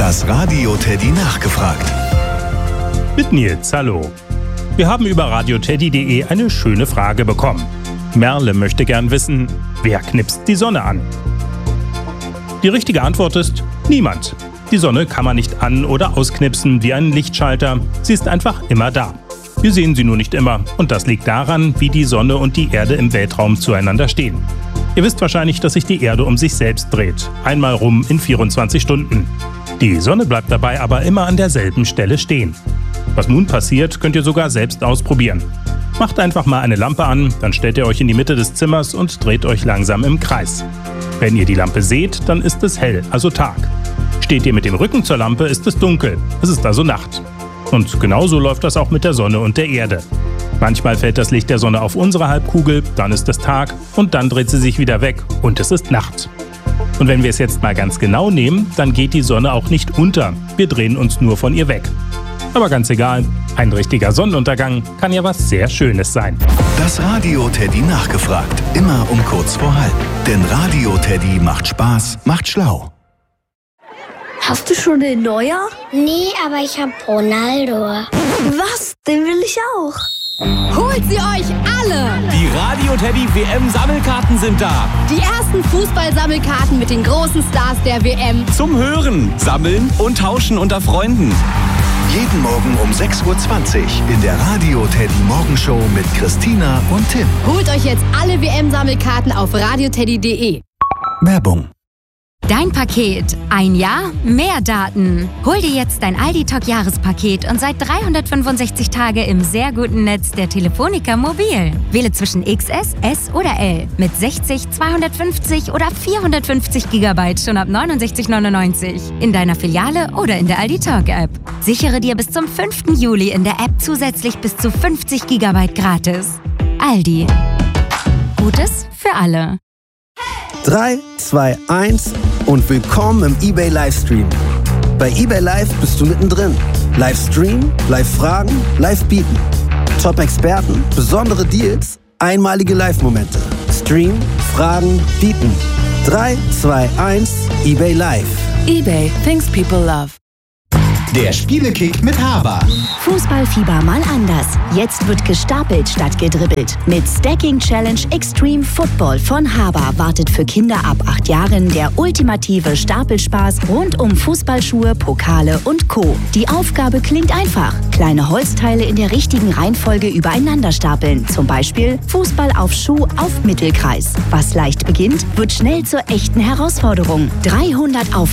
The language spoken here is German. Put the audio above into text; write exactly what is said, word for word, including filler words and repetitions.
Das Radio Teddy nachgefragt. Mit Nils, hallo. Wir haben über radioteddy punkt de eine schöne Frage bekommen. Merle möchte gern wissen, wer knipst die Sonne an? Die richtige Antwort ist niemand. Die Sonne kann man nicht an- oder ausknipsen wie einen Lichtschalter. Sie ist einfach immer da. Wir sehen sie nur nicht immer und das liegt daran, wie die Sonne und die Erde im Weltraum zueinander stehen. Ihr wisst wahrscheinlich, dass sich die Erde um sich selbst dreht. Einmal rum in vierundzwanzig Stunden. Die Sonne bleibt dabei aber immer an derselben Stelle stehen. Was nun passiert, könnt ihr sogar selbst ausprobieren. Macht einfach mal eine Lampe an, dann stellt ihr euch in die Mitte des Zimmers und dreht euch langsam im Kreis. Wenn ihr die Lampe seht, dann ist es hell, also Tag. Steht ihr mit dem Rücken zur Lampe, ist es dunkel. Es ist also Nacht. Und genauso läuft das auch mit der Sonne und der Erde. Manchmal fällt das Licht der Sonne auf unsere Halbkugel, dann ist es Tag und dann dreht sie sich wieder weg und es ist Nacht. Und wenn wir es jetzt mal ganz genau nehmen, dann geht die Sonne auch nicht unter. Wir drehen uns nur von ihr weg. Aber ganz egal, ein richtiger Sonnenuntergang kann ja was sehr Schönes sein. Das Radio Teddy nachgefragt. Immer um kurz vor halb. Denn Radio Teddy macht Spaß, macht schlau. Hast du schon den Neuer? Nee, aber ich hab Ronaldo. Was? Den will ich auch. Holt sie euch alle! Die Radio Teddy W M-Sammelkarten sind da. Die ersten Fußball-Sammelkarten mit den großen Stars der W M. Zum Hören, Sammeln und Tauschen unter Freunden. Jeden Morgen um sechs Uhr zwanzig in der Radio Teddy Morgenshow mit Christina und Tim. Holt euch jetzt alle W M-Sammelkarten auf radioteddy punkt de. Werbung. Dein Paket. Ein Jahr, mehr Daten. Hol dir jetzt dein Aldi-Talk-Jahrespaket und seit dreihundertfünfundsechzig Tage im sehr guten Netz der Telefonica Mobil. Wähle zwischen X S, S oder L mit sechzig, zweihundertfünfzig oder vierhundertfünfzig Gigabyte schon ab neunundsechzig neunundneunzig in deiner Filiale oder in der Aldi-Talk-App. Sichere dir bis zum fünften Juli in der App zusätzlich bis zu fünfzig Gigabyte gratis. Aldi. Gutes für alle. drei, zwei, eins und willkommen im eBay Livestream. Bei eBay Live bist du mittendrin. Livestream, Live-Fragen, Live-Bieten. Top-Experten, besondere Deals, einmalige Live-Momente. Stream, Fragen, Bieten. drei, zwei, eins, eBay Live. eBay, things people love. Der Spielekick mit Haber. Fußballfieber mal anders. Jetzt wird gestapelt statt gedribbelt. Mit Stacking Challenge Extreme Football von Haber wartet für Kinder ab acht Jahren der ultimative Stapelspaß rund um Fußballschuhe, Pokale und Co. Die Aufgabe klingt einfach. Kleine Holzteile in der richtigen Reihenfolge übereinander stapeln. Zum Beispiel Fußball auf Schuh auf Mittelkreis. Was leicht beginnt, wird schnell zur echten Herausforderung. dreihundert Aufgaben